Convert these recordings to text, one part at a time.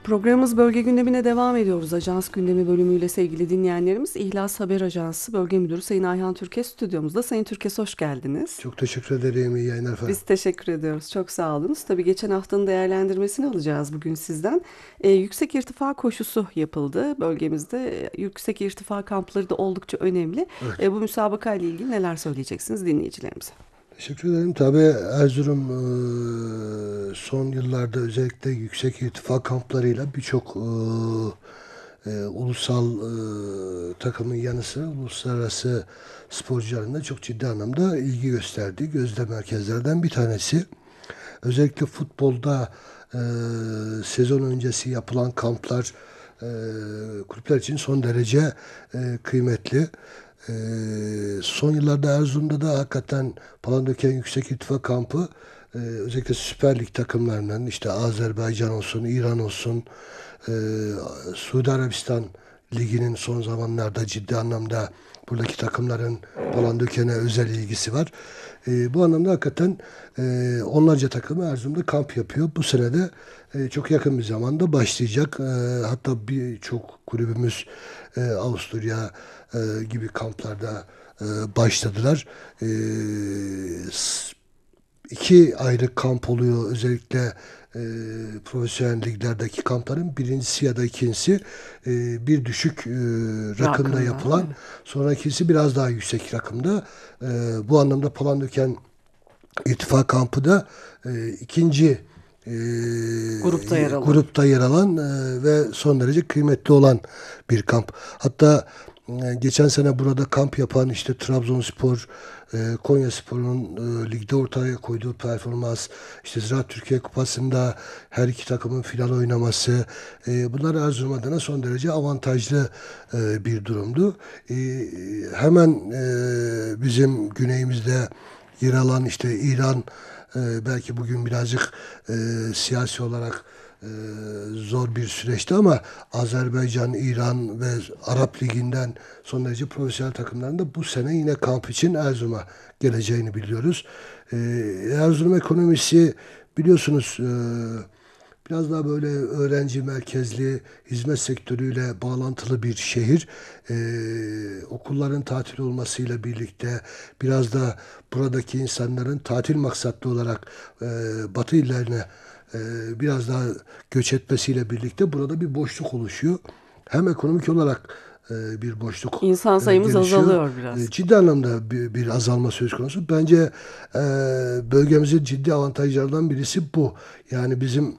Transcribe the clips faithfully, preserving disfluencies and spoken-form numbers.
Programımız bölge gündemine devam ediyoruz. Ajans gündemi bölümüyle sevgili dinleyenlerimiz. İhlas Haber Ajansı Bölge Müdürü Sayın Ayhan Türkes stüdyomuzda. Sayın Türkes hoş geldiniz. Çok teşekkür ederim. İyi yayınlar efendim. Biz teşekkür ediyoruz. Çok sağ olunuz. Tabii geçen haftanın değerlendirmesini alacağız bugün sizden. Ee, yüksek irtifa koşusu yapıldı bölgemizde. Ee, yüksek irtifa kampları da oldukça önemli. Evet. Ee, bu müsabaka ile ilgili neler söyleyeceksiniz dinleyicilerimize? Teşekkür ederim. Tabii Erzurum e, son yıllarda özellikle yüksek irtifa kamplarıyla birçok e, e, ulusal e, takımın yanı sıra uluslararası sporcuların da çok ciddi anlamda ilgi gösterdiği gözde merkezlerden bir tanesi. Özellikle futbolda e, sezon öncesi yapılan kamplar e, kulüpler için son derece e, kıymetli. E, Son yıllarda Erzurum'da da hakikaten Palandöken Yüksek İrtifa Kampı e, özellikle Süper Lig takımlarının işte Azerbaycan olsun, İran olsun, e, Suudi Arabistan Ligi'nin son zamanlarda ciddi anlamda buradaki takımların Palandöken'e özel ilgisi var. E, bu anlamda hakikaten e, onlarca takımı Erzurum'da kamp yapıyor. Bu sene de e, çok yakın bir zamanda başlayacak. E, hatta birçok kulübümüz e, Avusturya e, gibi kamplarda e, başladılar. E, s- iki ayrı kamp oluyor özellikle e, profesyonel liglerdeki kampların birincisi ya da ikincisi e, bir düşük e, rakımda Rakımda, yapılan, evet. sonrakisi biraz daha yüksek rakımda. E, bu anlamda Palandöken İrtifa Kampı da e, ikinci e, Grupta yer alan. grupta yer alan e, ve son derece kıymetli olan bir kamp. Hatta e, geçen sene burada kamp yapan işte Trabzonspor, e, Konyaspor'un e, ligde ortaya koyduğu performans, işte Ziraat Türkiye Kupası'nda her iki takımın final oynaması, e, bunlar Erzurum adına son derece avantajlı e, bir durumdu. E, hemen e, bizim güneyimizde yer alan işte İran e, belki bugün birazcık e, siyasi olarak e, zor bir süreçti ama Azerbaycan, İran ve Arap Ligi'nden son derece profesyonel takımların da bu sene yine kamp için Erzurum'a geleceğini biliyoruz. E, Erzurum ekonomisi biliyorsunuz e, biraz daha böyle öğrenci merkezli, hizmet sektörüyle bağlantılı bir şehir. Ee, okulların tatil olmasıyla birlikte biraz da buradaki insanların tatil maksatlı olarak e, Batı illerine e, biraz daha göç etmesiyle birlikte burada bir boşluk oluşuyor. Hem ekonomik olarak e, bir boşluk İnsan e, sayımız gelişiyor. azalıyor E, biraz. ciddi anlamda bir, bir azalma söz konusu. Bence e, bölgemizin ciddi avantajlarından birisi bu. Yani bizim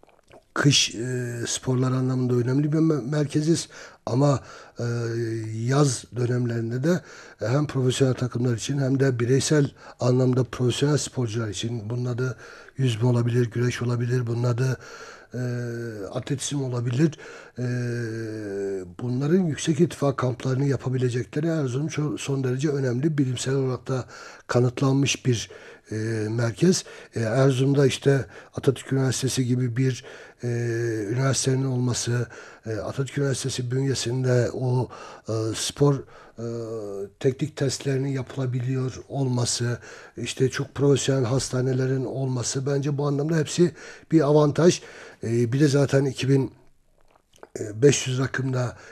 kış e, sporlar anlamında önemli bir me- merkeziz ama e, yaz dönemlerinde de e, hem profesyonel takımlar için hem de bireysel anlamda profesyonel sporcular için bunun adı yüzme olabilir, güreş olabilir, bunun adı e, atletizm olabilir. E, Bunların yüksek irtifa kamplarını yapabilecekleri Erzurum çok, son derece önemli. Bilimsel olarak da kanıtlanmış bir e, merkez. E, Erzurum'da işte Atatürk Üniversitesi gibi bir e, üniversitenin olması, e, Atatürk Üniversitesi bünyesinde o e, spor e, teknik testlerinin yapılabiliyor olması, işte çok profesyonel hastanelerin olması bence bu anlamda hepsi bir avantaj. E, bir de zaten iki bin beş yüz rakımda